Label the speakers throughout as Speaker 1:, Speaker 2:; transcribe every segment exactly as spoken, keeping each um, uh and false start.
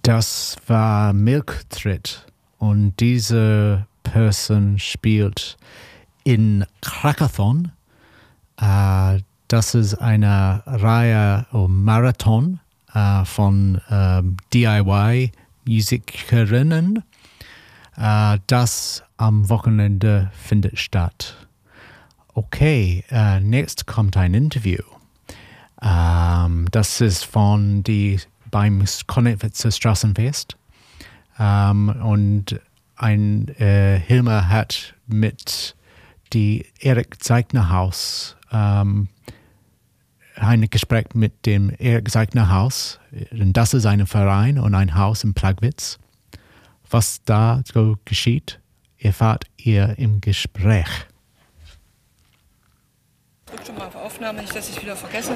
Speaker 1: Das war Milktritt und diese Person spielt in Krakathon. Äh, das ist eine Reihe um Marathon äh, von äh, D I Y-Musikerinnen. Äh, das am Wochenende findet statt. Okay, äh, nächst kommt ein Interview. Ähm, das ist von die beim Konnewitzer Straßenfest. Ähm, und ein äh, Hilmer hat mit die Erik Zeichner Haus ähm, ein Gespräch mit dem Erik Zeichner Haus. Das ist ein Verein und ein Haus in Plagwitz. Was da so geschieht, erfahrt ihr im Gespräch.
Speaker 2: Drück schon mal auf Aufnahme, nicht, dass ich es wieder vergesse.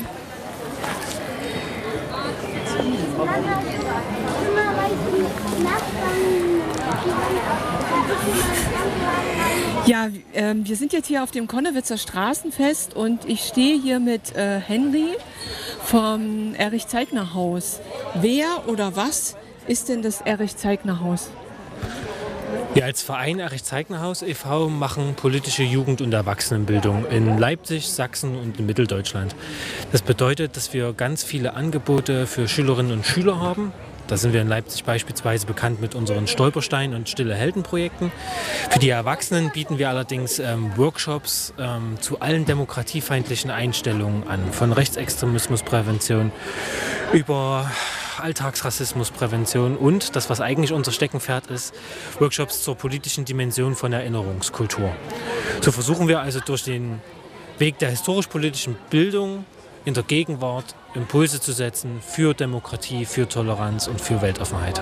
Speaker 2: Ja, äh, wir sind jetzt hier auf dem Konnewitzer Straßenfest und ich stehe hier mit äh, Henry vom Erich Zeichner Haus. Wer oder was ist denn das Erich Zeichner Haus?
Speaker 3: Wir als Verein Erich Zeichner Haus e V machen politische Jugend- und Erwachsenenbildung in Leipzig, Sachsen und in Mitteldeutschland. Das bedeutet, dass wir ganz viele Angebote für Schülerinnen und Schüler haben. Da sind wir in Leipzig beispielsweise bekannt mit unseren Stolperstein- und Stille-Helden-Projekten. Für die Erwachsenen bieten wir allerdings ähm, Workshops ähm, zu allen demokratiefeindlichen Einstellungen an. Von Rechtsextremismusprävention über Alltagsrassismusprävention und das, was eigentlich unser Steckenpferd ist, Workshops zur politischen Dimension von Erinnerungskultur. So versuchen wir also durch den Weg der historisch-politischen Bildung in der Gegenwart Impulse zu setzen für Demokratie, für Toleranz und für Weltoffenheit.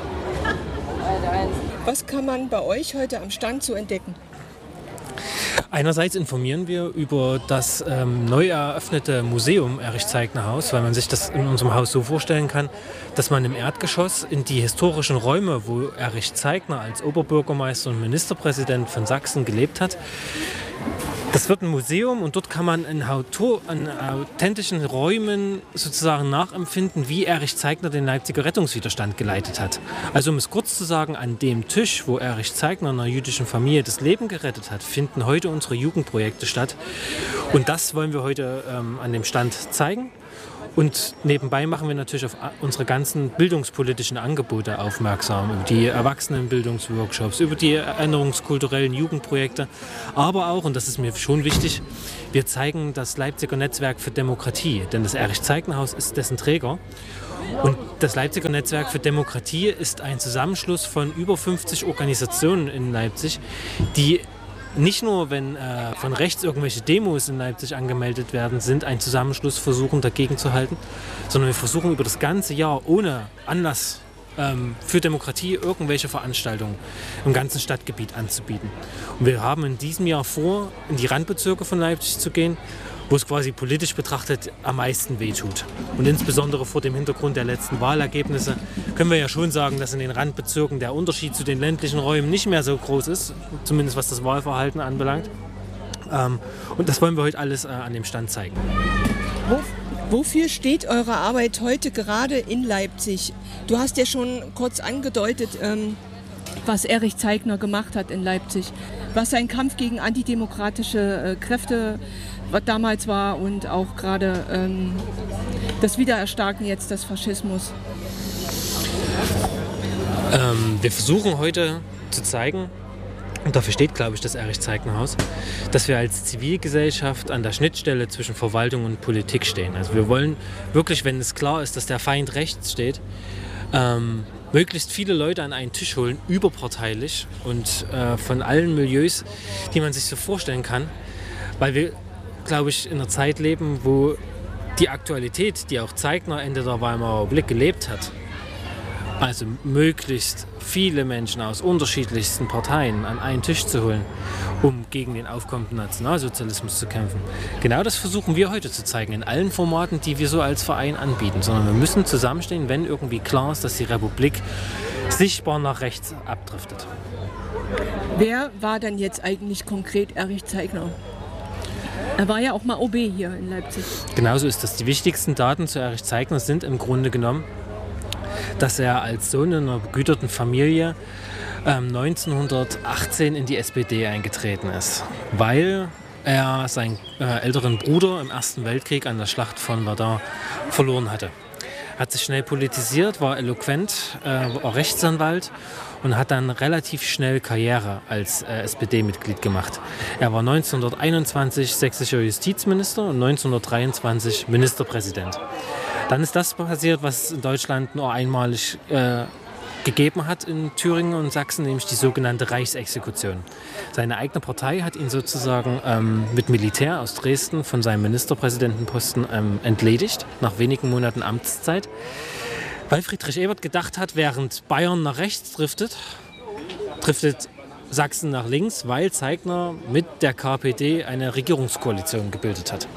Speaker 2: Was kann man bei euch heute am Stand so entdecken?
Speaker 3: Einerseits informieren wir über das ähm, neu eröffnete Museum Erich Zeichner Haus, weil man sich das in unserem Haus so vorstellen kann, dass man im Erdgeschoss in die historischen Räume, wo Erich Zeichner als Oberbürgermeister und Ministerpräsident von Sachsen gelebt hat, das wird ein Museum und dort kann man in, Auto, in authentischen Räumen sozusagen nachempfinden, wie Erich Zeichner den Leipziger Rettungswiderstand geleitet hat. Also um es kurz zu sagen, an dem Tisch, wo Erich Zeichner einer jüdischen Familie das Leben gerettet hat, finden heute unsere Jugendprojekte statt. Und das wollen wir heute ähm, an dem Stand zeigen. Und nebenbei machen wir natürlich auf unsere ganzen bildungspolitischen Angebote aufmerksam, über die Erwachsenenbildungsworkshops, über die erinnerungskulturellen Jugendprojekte, aber auch, und das ist mir schon wichtig, wir zeigen das Leipziger Netzwerk für Demokratie, denn das Erich Zeichner Haus ist dessen Träger. Und das Leipziger Netzwerk für Demokratie ist ein Zusammenschluss von über fünfzig Organisationen in Leipzig, die nicht nur, wenn äh, von rechts irgendwelche Demos in Leipzig angemeldet werden, sind ein Zusammenschluss versuchen, dagegen zu halten, sondern wir versuchen über das ganze Jahr ohne Anlass ähm, für Demokratie irgendwelche Veranstaltungen im ganzen Stadtgebiet anzubieten. Und wir haben in diesem Jahr vor, in die Randbezirke von Leipzig zu gehen, wo es quasi politisch betrachtet am meisten wehtut. Und insbesondere vor dem Hintergrund der letzten Wahlergebnisse können wir ja schon sagen, dass in den Randbezirken der Unterschied zu den ländlichen Räumen nicht mehr so groß ist, zumindest was das Wahlverhalten anbelangt. Ähm, und das wollen wir heute alles äh, an dem Stand zeigen.
Speaker 2: Wo, wofür steht eure Arbeit heute gerade in Leipzig? Du hast ja schon kurz angedeutet, ähm, was Erich Zeichner gemacht hat in Leipzig, was sein Kampf gegen antidemokratische äh, Kräfte was damals war und auch gerade ähm, das Wiedererstarken jetzt des Faschismus.
Speaker 3: Ähm, wir versuchen heute zu zeigen, und dafür steht, glaube ich, das Erich Zeichner Haus, dass wir als Zivilgesellschaft an der Schnittstelle zwischen Verwaltung und Politik stehen. Also wir wollen wirklich, wenn es klar ist, dass der Feind rechts steht, ähm, möglichst viele Leute an einen Tisch holen, überparteilich und äh, von allen Milieus, die man sich so vorstellen kann, weil wir, glaube ich, in einer Zeit leben, wo die Aktualität, die auch Zeichner Ende der Weimarer Republik gelebt hat, also möglichst viele Menschen aus unterschiedlichsten Parteien an einen Tisch zu holen, um gegen den aufkommenden Nationalsozialismus zu kämpfen. Genau das versuchen wir heute zu zeigen, in allen Formaten, die wir so als Verein anbieten. Sondern wir müssen zusammenstehen, wenn irgendwie klar ist, dass die Republik sichtbar nach rechts abdriftet.
Speaker 2: Wer war denn jetzt eigentlich konkret Erich Zeichner? Er war ja auch mal O B hier in Leipzig.
Speaker 3: Genauso ist das. Die wichtigsten Daten zu Erich Zeichner sind im Grunde genommen, dass er als Sohn einer begüterten Familie ähm, neunzehnhundertachtzehn in die S P D eingetreten ist, weil er seinen äh, älteren Bruder im Ersten Weltkrieg an der Schlacht von Verdun verloren hatte. Er hat sich schnell politisiert, war eloquent, äh, war Rechtsanwalt und hat dann relativ schnell Karriere als äh, S P D-Mitglied gemacht. Er war neunzehnhunderteinundzwanzig sächsischer Justizminister und neunzehnhundertdreiundzwanzig Ministerpräsident. Dann ist das passiert, was in Deutschland nur einmalig äh, gegeben hat in Thüringen und Sachsen, nämlich die sogenannte Reichsexekution. Seine eigene Partei hat ihn sozusagen ähm, mit Militär aus Dresden von seinem Ministerpräsidentenposten ähm, entledigt, nach wenigen Monaten Amtszeit, weil Friedrich Ebert gedacht hat, während Bayern nach rechts driftet, driftet Sachsen nach links, weil Zeigner mit der K P D eine Regierungskoalition gebildet hat.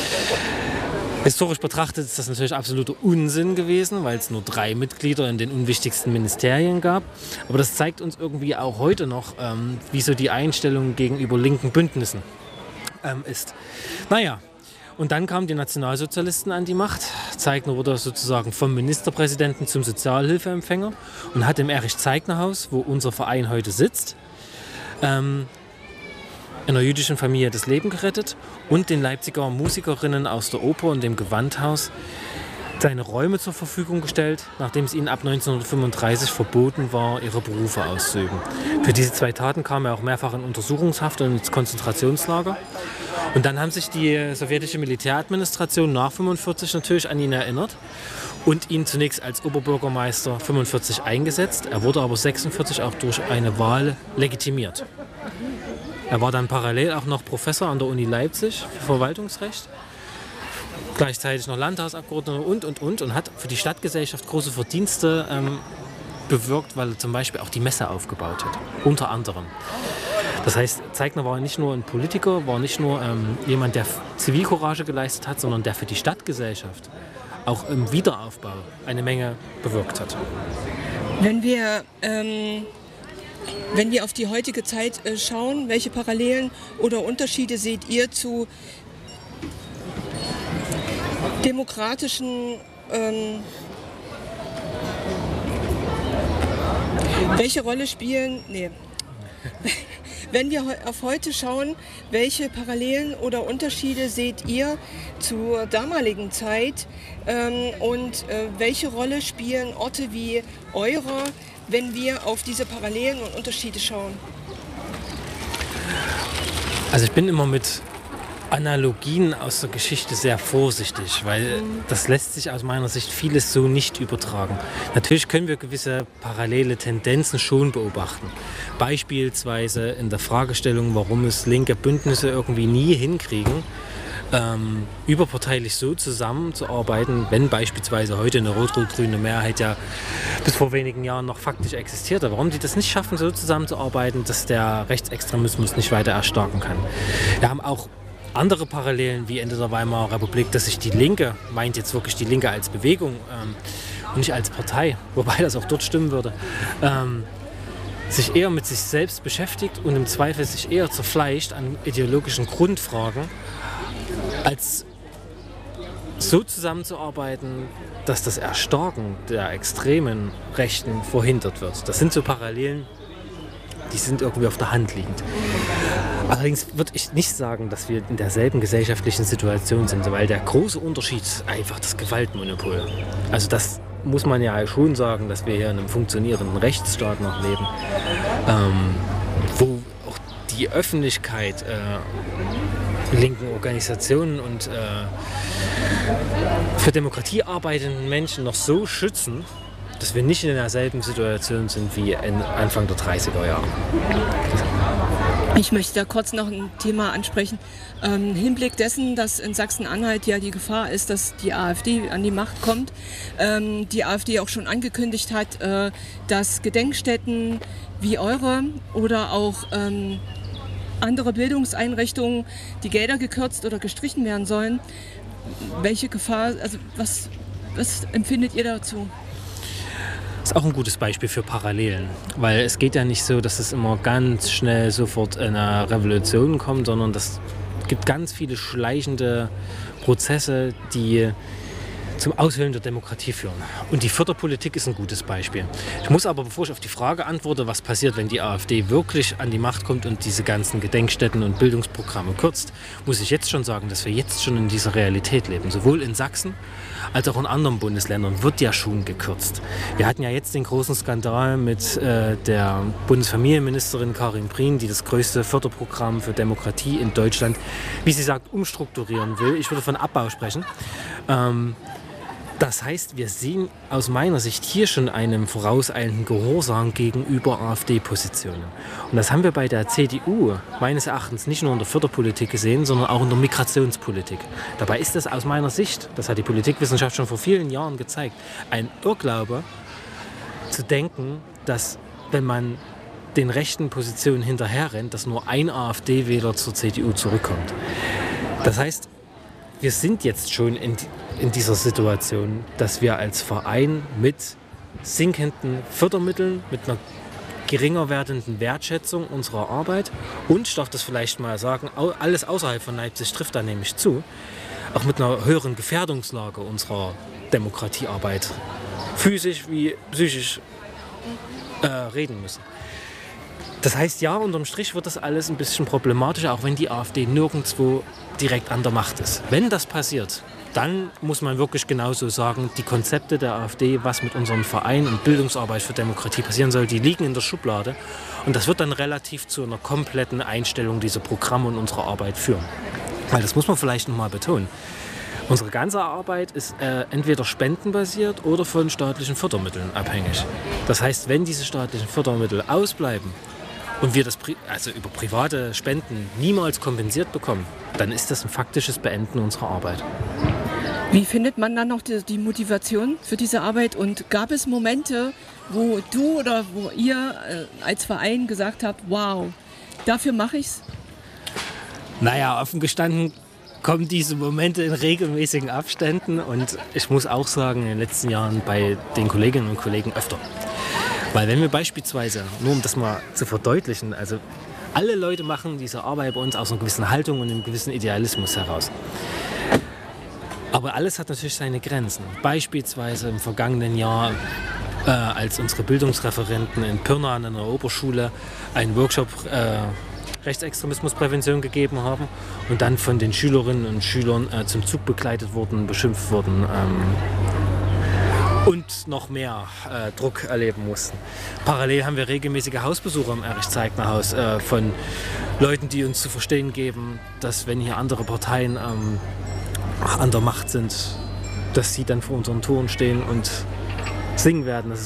Speaker 3: Historisch betrachtet ist das natürlich absoluter Unsinn gewesen, weil es nur drei Mitglieder in den unwichtigsten Ministerien gab. Aber das zeigt uns irgendwie auch heute noch, ähm, wie so die Einstellung gegenüber linken Bündnissen ähm, ist. Naja, und dann kamen die Nationalsozialisten an die Macht. Zeigner wurde sozusagen vom Ministerpräsidenten zum Sozialhilfeempfänger und hat im Erich-Zeigner-Haus, wo unser Verein heute sitzt, ähm, einer jüdischen Familie das Leben gerettet und den Leipziger Musikerinnen aus der Oper und dem Gewandhaus seine Räume zur Verfügung gestellt, nachdem es ihnen ab neunzehnhundertfünfunddreißig verboten war, ihre Berufe auszuüben. Für diese zwei Taten kam er auch mehrfach in Untersuchungshaft und ins Konzentrationslager. Und dann haben sich die sowjetische Militäradministration nach fünfundvierzig natürlich an ihn erinnert und ihn zunächst als Oberbürgermeister fünfundvierzig eingesetzt. Er wurde aber sechsundvierzig auch durch eine Wahl legitimiert. Er war dann parallel auch noch Professor an der Uni Leipzig für Verwaltungsrecht, gleichzeitig noch Landtagsabgeordneter und, und, und und hat für die Stadtgesellschaft große Verdienste ähm, bewirkt, weil er zum Beispiel auch die Messe aufgebaut hat, unter anderem. Das heißt, Zeigner war nicht nur ein Politiker, war nicht nur ähm, jemand, der Zivilcourage geleistet hat, sondern der für die Stadtgesellschaft auch im Wiederaufbau eine Menge bewirkt hat.
Speaker 2: Wenn wir... Ähm Wenn wir auf die heutige Zeit äh, schauen, welche Parallelen oder Unterschiede seht ihr zu demokratischen, ähm, welche Rolle spielen, nee, wenn wir auf heute schauen, welche Parallelen oder Unterschiede seht ihr zur damaligen Zeit ähm, und äh, welche Rolle spielen Orte wie eure, wenn wir auf diese Parallelen und Unterschiede schauen?
Speaker 3: Also ich bin immer mit Analogien aus der Geschichte sehr vorsichtig, weil das lässt sich aus meiner Sicht vieles so nicht übertragen. Natürlich können wir gewisse parallele Tendenzen schon beobachten. Beispielsweise in der Fragestellung, warum es linke Bündnisse irgendwie nie hinkriegen, Ähm, überparteilich so zusammenzuarbeiten, wenn beispielsweise heute eine rot-rot-grüne Mehrheit ja bis vor wenigen Jahren noch faktisch existiert. Warum die das nicht schaffen, so zusammenzuarbeiten, dass der Rechtsextremismus nicht weiter erstarken kann. Wir haben auch andere Parallelen wie Ende der Weimarer Republik, dass sich die Linke, meint jetzt wirklich die Linke als Bewegung ähm, und nicht als Partei, wobei das auch dort stimmen würde, ähm, sich eher mit sich selbst beschäftigt und im Zweifel sich eher zerfleischt an ideologischen Grundfragen, als so zusammenzuarbeiten, dass das Erstarken der extremen Rechten verhindert wird. Das sind so Parallelen, die sind irgendwie auf der Hand liegend. Allerdings würde ich nicht sagen, dass wir in derselben gesellschaftlichen Situation sind, weil der große Unterschied ist einfach das Gewaltmonopol. Also das muss man ja schon sagen, dass wir hier in einem funktionierenden Rechtsstaat noch leben, ähm, wo auch die Öffentlichkeit äh, linken Organisationen und äh, für Demokratie arbeitenden Menschen noch so schützen, dass wir nicht in derselben Situation sind wie Anfang der dreißiger Jahre.
Speaker 2: Ich möchte da kurz noch ein Thema ansprechen. Ähm, Im Hinblick dessen, dass in Sachsen-Anhalt ja die Gefahr ist, dass die AfD an die Macht kommt, ähm, die AfD auch schon angekündigt hat, äh, dass Gedenkstätten wie eure oder auch ähm, andere Bildungseinrichtungen, die Gelder gekürzt oder gestrichen werden sollen. Welche Gefahr, also was, was empfindet ihr dazu?
Speaker 3: Das ist auch ein gutes Beispiel für Parallelen, weil es geht ja nicht so, dass es immer ganz schnell sofort eine Revolution kommt, sondern es gibt ganz viele schleichende Prozesse, die zum Aushöhlen der Demokratie führen. Und die Förderpolitik ist ein gutes Beispiel. Ich muss aber, bevor ich auf die Frage antworte, was passiert, wenn die AfD wirklich an die Macht kommt und diese ganzen Gedenkstätten und Bildungsprogramme kürzt, muss ich jetzt schon sagen, dass wir jetzt schon in dieser Realität leben. Sowohl in Sachsen als auch in anderen Bundesländern wird ja schon gekürzt. Wir hatten ja jetzt den großen Skandal mit äh, der Bundesfamilienministerin Karin Prien, die das größte Förderprogramm für Demokratie in Deutschland, wie sie sagt, umstrukturieren will. Ich würde von Abbau sprechen. Ähm, Das heißt, wir sehen aus meiner Sicht hier schon einen vorauseilenden Gehorsam gegenüber AfD-Positionen. Und das haben wir bei der C D U meines Erachtens nicht nur in der Förderpolitik gesehen, sondern auch in der Migrationspolitik. Dabei ist es aus meiner Sicht, das hat die Politikwissenschaft schon vor vielen Jahren gezeigt, ein Irrglaube zu denken, dass wenn man den rechten Positionen hinterherrennt, dass nur ein AfD-Wähler zur C D U zurückkommt. Das heißt, wir sind jetzt schon in, in dieser Situation, dass wir als Verein mit sinkenden Fördermitteln, mit einer geringer werdenden Wertschätzung unserer Arbeit und, ich darf das vielleicht mal sagen, alles außerhalb von Leipzig trifft da nämlich zu, auch mit einer höheren Gefährdungslage unserer Demokratiearbeit physisch wie psychisch äh, reden müssen. Das heißt, ja, unterm Strich wird das alles ein bisschen problematischer, auch wenn die AfD nirgendwo direkt an der Macht ist. Wenn das passiert, dann muss man wirklich genauso sagen, die Konzepte der AfD, was mit unserem Verein und Bildungsarbeit für Demokratie passieren soll, die liegen in der Schublade. Und das wird dann relativ zu einer kompletten Einstellung dieser Programme und unserer Arbeit führen. Weil das muss man vielleicht noch mal betonen. Unsere ganze Arbeit ist äh, entweder spendenbasiert oder von staatlichen Fördermitteln abhängig. Das heißt, wenn diese staatlichen Fördermittel ausbleiben, und wir das Pri- also über private Spenden niemals kompensiert bekommen, dann ist das ein faktisches Beenden unserer Arbeit.
Speaker 2: Wie findet man dann noch die, die Motivation für diese Arbeit? Und gab es Momente, wo du oder wo ihr äh, als Verein gesagt habt, wow, dafür mache ich's?
Speaker 3: Naja, offen gestanden kommen diese Momente in regelmäßigen Abständen und ich muss auch sagen, in den letzten Jahren bei den Kolleginnen und Kollegen öfter. Weil wenn wir beispielsweise, nur um das mal zu verdeutlichen, also alle Leute machen diese Arbeit bei uns aus einer gewissen Haltung und einem gewissen Idealismus heraus. Aber alles hat natürlich seine Grenzen. Beispielsweise im vergangenen Jahr, äh, als unsere Bildungsreferenten in Pirna an einer Oberschule einen Workshop äh, Rechtsextremismusprävention gegeben haben und dann von den Schülerinnen und Schülern äh, zum Zug begleitet wurden, beschimpft wurden, ähm, und noch mehr äh, Druck erleben mussten. Parallel haben wir regelmäßige Hausbesuche im Erich-Zeigner-Haus äh, von Leuten, die uns zu verstehen geben, dass wenn hier andere Parteien ähm, an der Macht sind, dass sie dann vor unseren Toren stehen und singen werden. Das ist